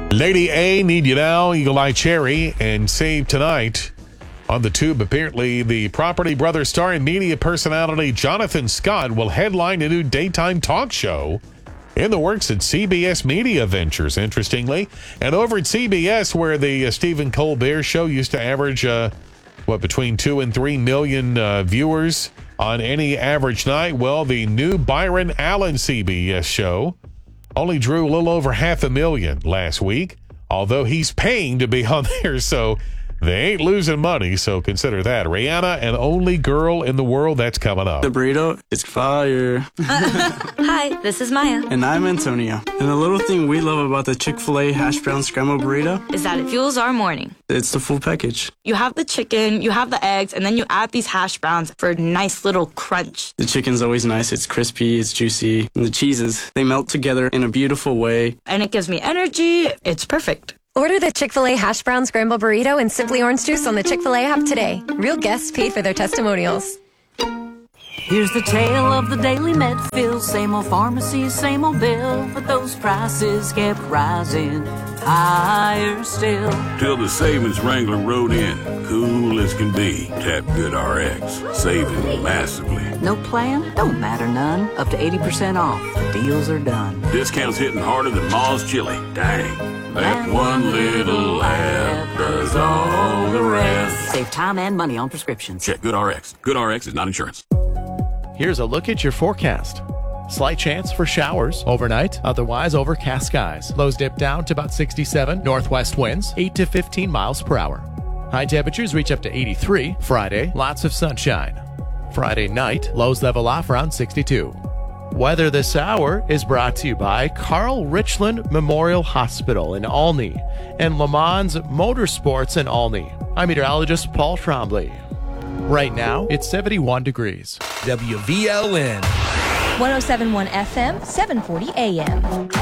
Lady A, Need You Now, Eagle Eye Cherry, and Save Tonight. On the tube, apparently, the Property Brothers star and media personality Jonathan Scott will headline a new daytime talk show in the works at CBS Media Ventures, interestingly. And over at CBS, where the Stephen Colbert Show used to average, between 2 and 3 million viewers on any average night, well, the new Byron Allen CBS show only drew a little over 500,000 last week, although he's paying to be on there, so they ain't losing money, so consider that. Rihanna and Only Girl in the World, that's coming up. The burrito is fire. Hi, this is Maya. And I'm Antonio. And the little thing we love about the Chick-fil-A hash brown scrambled burrito is that it fuels our morning. It's the full package. You have the chicken, you have the eggs, and then you add these hash browns for a nice little crunch. The chicken's always nice. It's crispy, it's juicy. And the cheeses, they melt together in a beautiful way. And it gives me energy. It's perfect. Order the Chick-fil-A Hash Brown Scramble Burrito and Simply Orange Juice on the Chick-fil-A app today. Real guests pay for their testimonials. Here's the tale of the daily Medfill. Same old pharmacy, same old bill, but those prices kept rising higher still. Till the savings wrangler rode in, cool as can be. Tap GoodRx, saving massively. No plan? Don't matter none. Up to 80% off. The deals are done. Discounts hitting harder than Ma's chili. Dang. That one little app does all the rest. Save time and money on prescriptions. Check GoodRx. GoodRx is not insurance. Here's a look at your forecast. Slight chance for showers overnight, otherwise overcast skies. Lows dip down to about 67. Northwest winds, 8 to 15 miles per hour. High temperatures reach up to 83. Friday, lots of sunshine. Friday night, lows level off around 62. Weather this hour is brought to you by Carl Richland Memorial Hospital in Olney and Le Mans Motorsports in Olney. I'm meteorologist Paul Trombley. Right now, it's 71 degrees. WVLN 107.1 FM, 740 AM.